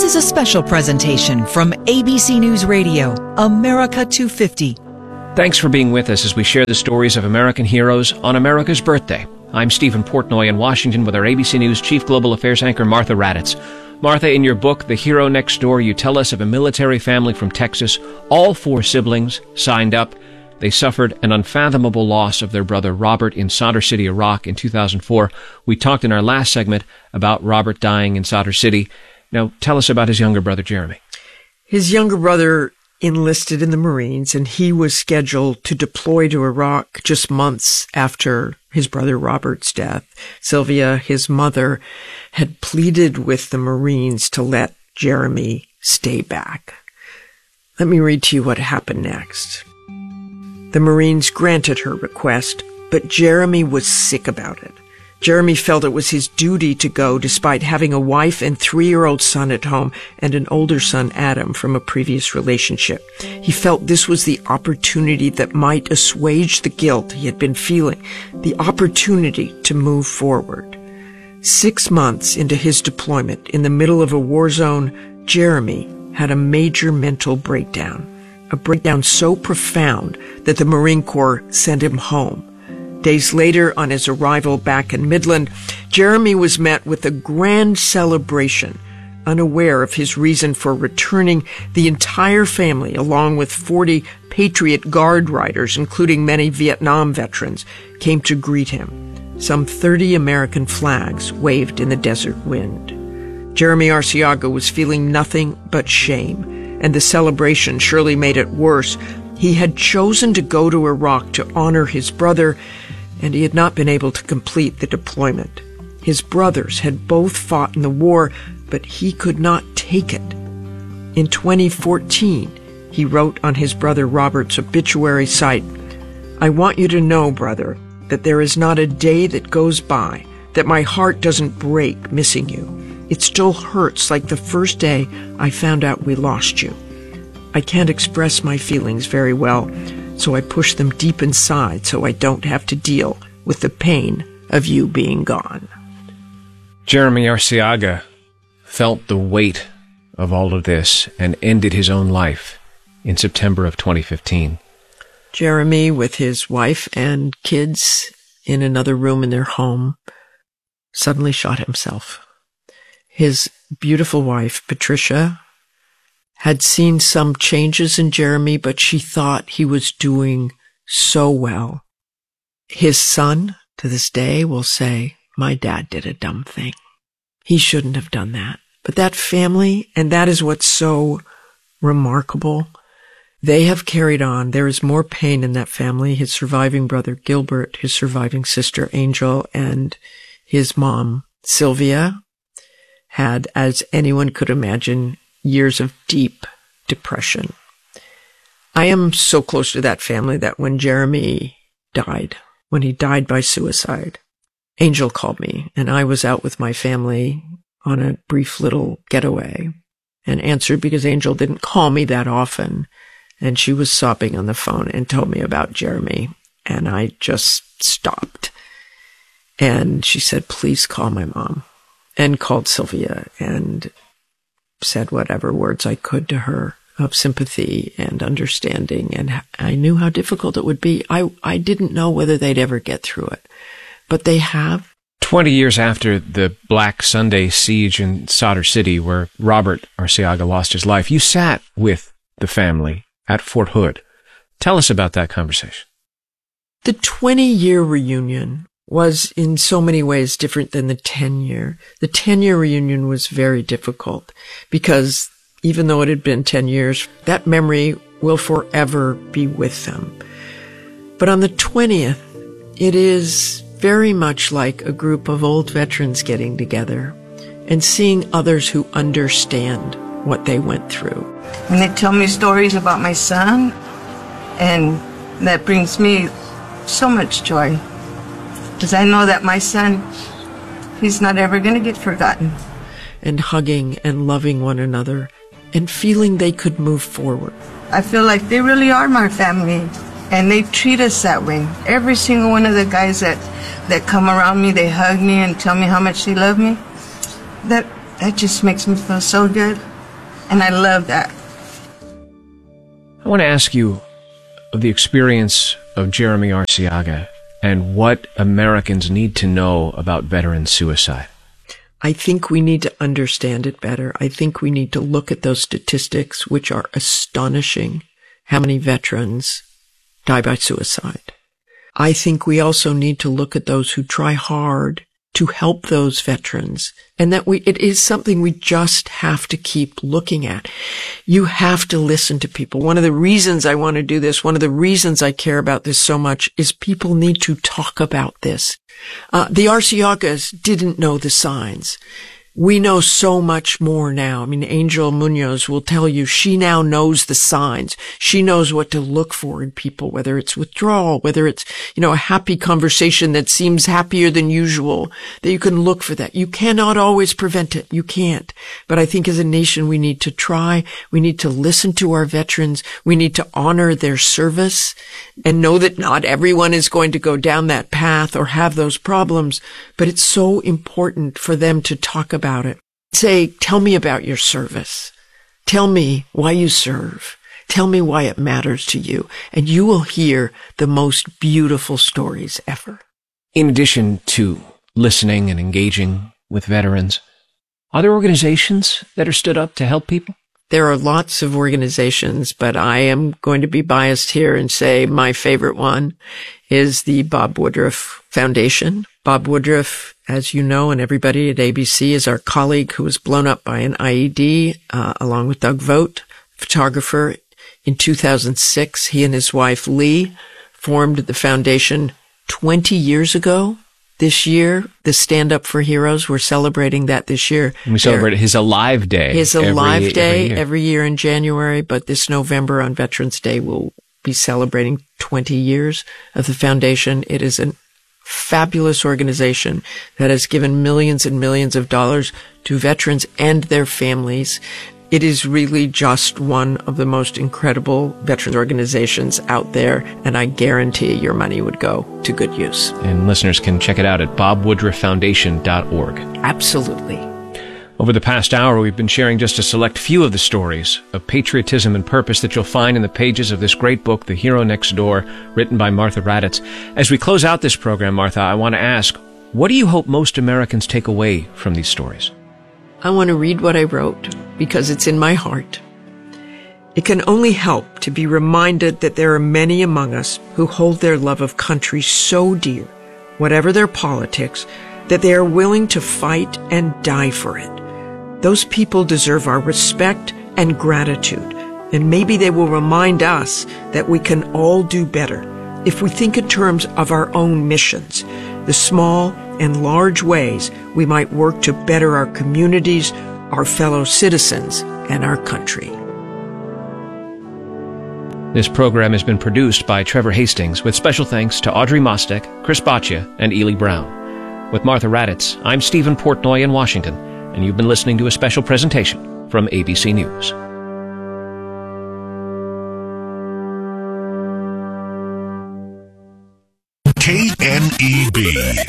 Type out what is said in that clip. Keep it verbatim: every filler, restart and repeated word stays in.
is a special presentation from A B C News Radio, America two fifty. Thanks for being with us as we share the stories of American heroes on America's birthday. I'm Stephen Portnoy in Washington with our A B C News Chief Global Affairs anchor Martha Raddatz. Martha, in your book, The Hero Next Door, you tell us of a military family from Texas. All four siblings signed up. They suffered an unfathomable loss of their brother Robert in Sadr City, Iraq in two thousand four. We talked in our last segment about Robert dying in Sadr City. Now, tell us about his younger brother, Jeremy. His younger brother enlisted in the Marines, and he was scheduled to deploy to Iraq just months after his brother Robert's death. Sylvia, his mother, had pleaded with the Marines to let Jeremy stay back. Let me read to you what happened next. The Marines granted her request, but Jeremy was sick about it. Jeremy felt it was his duty to go despite having a wife and three-year-old son at home and an older son, Adam, from a previous relationship. He felt this was the opportunity that might assuage the guilt he had been feeling, the opportunity to move forward. Six months into his deployment, in the middle of a war zone, Jeremy had a major mental breakdown, a breakdown so profound that the Marine Corps sent him home. Days later, on his arrival back in Midland, Jeremy was met with a grand celebration. Unaware of his reason for returning, the entire family, along with forty Patriot Guard riders, including many Vietnam veterans, came to greet him. Some thirty American flags waved in the desert wind. Jeremy Arciaga was feeling nothing but shame, and the celebration surely made it worse. He had chosen to go to Iraq to honor his brother, and he had not been able to complete the deployment. His brothers had both fought in the war, but he could not take it. In twenty fourteen, he wrote on his brother Robert's obituary site, "I want you to know, brother, that there is not a day that goes by that my heart doesn't break missing you. It still hurts like the first day I found out we lost you. I can't express my feelings very well, so I push them deep inside so I don't have to deal with the pain of you being gone." Jeremy Arciaga felt the weight of all of this and ended his own life in September of twenty fifteen. Jeremy, with his wife and kids in another room in their home, suddenly shot himself. His beautiful wife, Patricia, had seen some changes in Jeremy, but she thought he was doing so well. His son, to this day, will say, "My dad did a dumb thing. He shouldn't have done that." But that family, and that is what's so remarkable, they have carried on. There is more pain in that family. His surviving brother, Gilbert, his surviving sister, Angel, and his mom, Sylvia, had, as anyone could imagine, years of deep depression. I am so close to that family that when Jeremy died, when he died by suicide, Angel called me, and I was out with my family on a brief little getaway and answered because Angel didn't call me that often, and she was sobbing on the phone and told me about Jeremy, and I just stopped. And she said, "Please call my mom," and called Sylvia and said whatever words I could to her of sympathy and understanding, and I knew how difficult it would be. I, I didn't know whether they'd ever get through it, but they have. Twenty years after the Black Sunday siege in Sadr City, where Robert Arciaga lost his life, you sat with the family at Fort Hood. Tell us about that conversation. The twenty-year reunion was in so many ways different than the ten-year. The ten-year reunion was very difficult because even though it had been ten years, that memory will forever be with them. But on the twentieth, it is very much like a group of old veterans getting together and seeing others who understand what they went through. And they tell me stories about my son, and that brings me so much joy. Because I know that my son, he's not ever going to get forgotten. And hugging and loving one another and feeling they could move forward. I feel like they really are my family, and they treat us that way. Every single one of the guys that, that come around me, they hug me and tell me how much they love me. That, that just makes me feel so good. And I love that. I want to ask you of the experience of Jeremy Arciaga and what Americans need to know about veteran suicide. I think we need to understand it better. I think we need to look at those statistics, which are astonishing, how many veterans die by suicide. I think we also need to look at those who try hard to help those veterans, and that we, it is something we just have to keep looking at. You have to listen to people. One of the reasons I want to do this, one of the reasons I care about this so much is people need to talk about this. Uh, the Arciagas didn't know the signs. We know so much more now. I mean, Angel Munoz will tell you she now knows the signs. She knows what to look for in people, whether it's withdrawal, whether it's, you know, a happy conversation that seems happier than usual, that you can look for that. You cannot always prevent it. You can't. But I think as a nation, we need to try. We need to listen to our veterans. We need to honor their service and know that not everyone is going to go down that path or have those problems. But it's so important for them to talk about about it. Say, tell me about your service. Tell me why you serve. Tell me why it matters to you. And you will hear the most beautiful stories ever. In addition to listening and engaging with veterans, are there organizations that are stood up to help people? There are lots of organizations, but I am going to be biased here and say my favorite one is the Bob Woodruff Foundation. Bob Woodruff, as you know, and everybody at A B C, is our colleague who was blown up by an I E D, uh, along with Doug Vogt, photographer. In two thousand six, he and his wife, Lee, formed the foundation twenty years ago. This year, the Stand Up for Heroes, we're celebrating that this year. And we celebrate his Alive Day. His Alive every, Day every year. every year in January, but this November on Veterans Day, we'll be celebrating twenty years of the foundation. It is a fabulous organization that has given millions and millions of dollars to veterans and their families. It is really just one of the most incredible veterans organizations out there, and I guarantee your money would go to good use. And listeners can check it out at bob woodruff foundation dot org. Absolutely. Over the past hour, we've been sharing just a select few of the stories of patriotism and purpose that you'll find in the pages of this great book, The Hero Next Door, written by Martha Raddatz. As we close out this program, Martha, I want to ask, what do you hope most Americans take away from these stories? I want to read what I wrote because it's in my heart. It can only help to be reminded that there are many among us who hold their love of country so dear, whatever their politics, that they are willing to fight and die for it. Those people deserve our respect and gratitude, and maybe they will remind us that we can all do better if we think in terms of our own missions, the small and large ways we might work to better our communities, our fellow citizens, and our country. This program has been produced by Trevor Hastings, with special thanks to Audrey Mostek, Chris Baccia, and Ely Brown. With Martha Raddatz, I'm Stephen Portnoy in Washington, and you've been listening to a special presentation from A B C News. K N E B,